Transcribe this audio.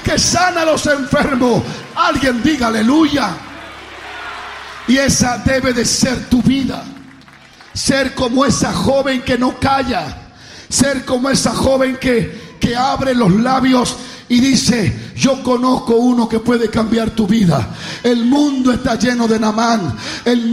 que sana a los enfermos. Alguien diga aleluya. Y esa debe de ser tu vida. Ser como esa joven que no calla. Ser como esa joven que abre los labios y dice: yo conozco uno que puede cambiar tu vida. El mundo está lleno de Naamán. El